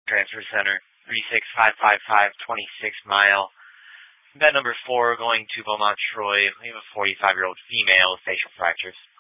Transfer Center, 36555 26 Mile. Bed number 4 going to Beaumont, Troy. We have a 45-year-old female with facial fractures.